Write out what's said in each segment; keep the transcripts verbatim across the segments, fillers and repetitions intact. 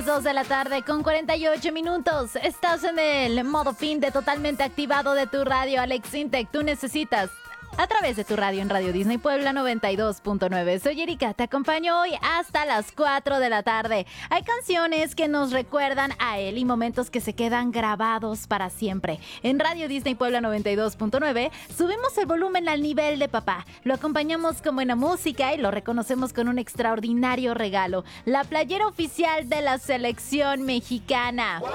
las dos de la tarde con cuarenta y ocho minutos. Estás en el modo fin de totalmente activado de tu radio, Alex Intec. Tú necesitas a través de tu radio en Radio Disney Puebla noventa y dos punto nueve. Soy Erika, te acompaño hoy hasta las cuatro de la tarde. Hay canciones que nos recuerdan a él y momentos que se quedan grabados para siempre. En Radio Disney Puebla noventa y dos punto nueve subimos el volumen al nivel de papá. Lo acompañamos con buena música y lo reconocemos con un extraordinario regalo: la playera oficial de la selección mexicana. ¡Wow!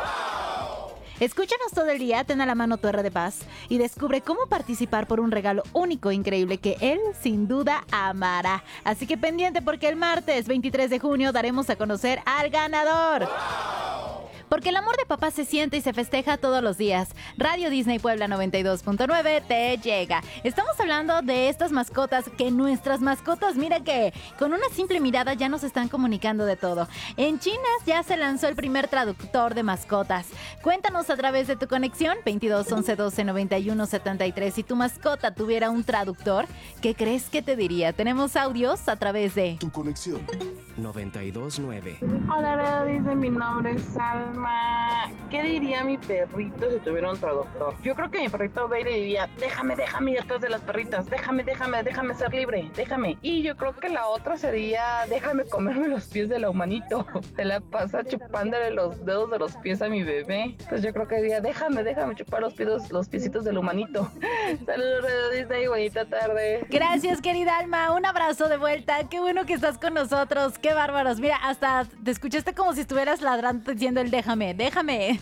Escúchanos todo el día, ten a la mano tu R de Paz y descubre cómo participar por un regalo único e increíble que él sin duda amará. Así que pendiente, porque el martes veintitrés de junio daremos a conocer al ganador. ¡Wow! Porque el amor de papá se siente y se festeja todos los días. Radio Disney Puebla noventa y dos punto nueve te llega. Estamos hablando de estas mascotas, que nuestras mascotas, mira que con una simple mirada ya nos están comunicando de todo. En China ya se lanzó el primer traductor de mascotas. Cuéntanos a través de tu conexión veintidós once doce noventa y uno setenta y tres. Si tu mascota tuviera un traductor, ¿qué crees que te diría? Tenemos audios a través de tu conexión noventa y dos punto nueve. Hola, Radio Disney, mi nombre es Salma. ¿Qué diría mi perrito si tuviera un traductor? Yo creo que mi perrito ve y le diría: déjame, déjame ir atrás de las perritas, déjame, déjame, déjame ser libre, déjame. Y yo creo que la otra sería: déjame comerme los pies de la humanito. Se la pasa chupándole los dedos de los pies a mi bebé. Pues yo creo que diría: déjame, déjame chupar los pies, los piecitos del humanito. Saludos, Radio Disney, bonita tarde. Gracias, querida Alma, un abrazo de vuelta. Qué bueno que estás con nosotros, qué bárbaros. Mira, hasta te escuchaste como si estuvieras ladrando diciendo el déjame, déjame.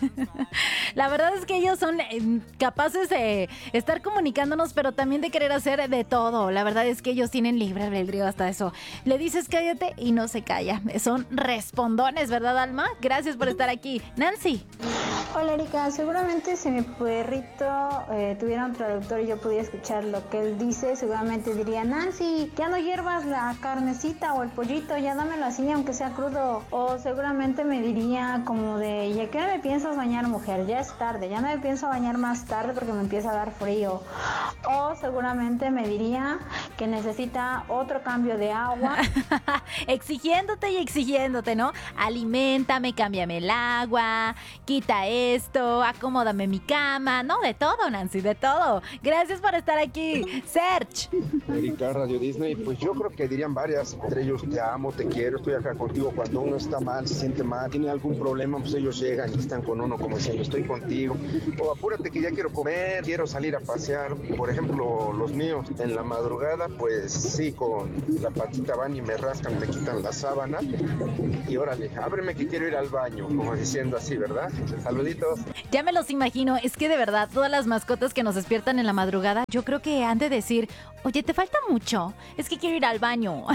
La verdad es que ellos son eh, capaces de estar comunicándonos, pero también de querer hacer de todo. La verdad es que ellos tienen libre albedrío hasta eso. Le dices cállate y no se calla. Son respondones, ¿verdad, Alma? Gracias por estar aquí. Nancy. Hola, Erika. Seguramente si mi perrito eh, tuviera un traductor y yo pudiera escuchar lo que él dice, seguramente diría: Nancy, ya no hiervas la carnecita o el pollito, ya dámelo así aunque sea crudo. O seguramente me diría como de: ¿ya qué no me piensas bañar, mujer? Ya es tarde, ya no me pienso bañar más tarde porque me empieza a dar frío. O seguramente me diría que necesita otro cambio de agua. Exigiéndote y exigiéndote, ¿no? Aliméntame, cámbiame el agua, quita esto, acomódame mi cama, no, de todo, Nancy, de todo. Gracias por estar aquí. Serge. Erika, Radio Disney, pues yo creo que dirían varias, entre ellos: te amo, te quiero, estoy acá contigo. Cuando uno está mal, se siente mal, tiene algún problema, pues ellos llegan y están con uno como diciendo: estoy contigo. O apúrate que ya quiero comer, quiero salir a pasear. Por ejemplo, los míos en la madrugada, pues sí, con la patita van y me rascan, me quitan la sábana y órale, ábreme que quiero ir al baño, como diciendo así, ¿verdad? Saluditos. Ya me los imagino. Es que de verdad, todas las mascotas que nos despiertan en la madrugada, yo creo que han de decir: oye, ¿te falta mucho? Es que quiero ir al baño.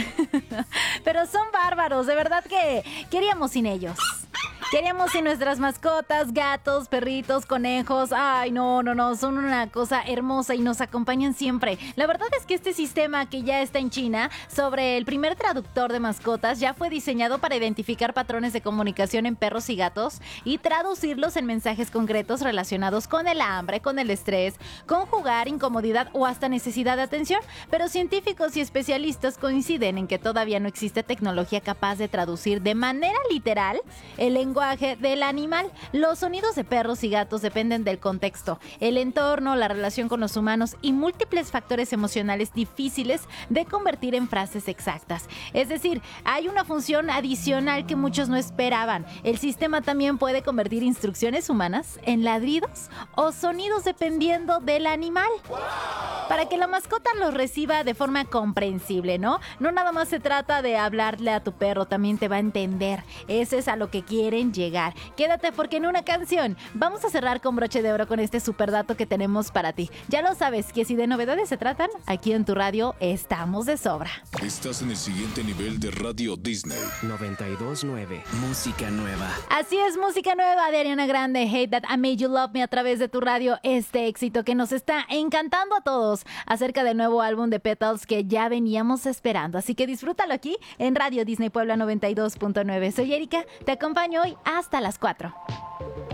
Pero son bárbaros, de verdad que queríamos sin ellos. Queríamos sin nuestras mascotas, gatos, perritos, conejos. Ay, no, no, no, son una cosa hermosa y nos acompañan siempre. La verdad es que este sistema que ya está en China sobre el primer traductor de mascotas ya fue diseñado para identificar patrones de comunicación en perros y gatos y traducirlos en mensajes concretos relacionados con el hambre, con el estrés, con jugar, incomodidad o hasta necesidad de atención. Pero científicos y especialistas coinciden en que todavía no existe tecnología capaz de traducir de manera literal el lenguaje del animal. Los sonidos de perros y gatos dependen del contexto, el entorno, la relación con los humanos y múltiples factores emocionales difíciles de convertir en frases exactas. Es decir, hay una función adicional que muchos no esperaban. El sistema también puede convertir instrucciones humanas en ladridos o sonidos dependiendo del animal, para que la mascota los reciba de forma comprensible, ¿no? No nada más se trata de hablarle a tu perro, también te va a entender. Ese es a lo que quieren llegar. Quédate, porque en una canción vamos a cerrar con broche de oro con este super dato que tenemos para ti. Ya lo sabes, que si de novedades se tratan, aquí en tu radio estamos de sobra. Estás en el siguiente nivel de Radio Disney noventa y dos punto nueve. Música nueva. Así es, música nueva de Ariana Grande, Hate That I Made You Love Me, a través de tu radio. Este éxito que nos está encantando a todos acerca del nuevo álbum de Petals que ya veníamos esperando. Así que disfrútalo aquí en Radio Disney Puebla noventa y dos punto nueve. Soy Erika, te acompaño hoy hasta las cuatro.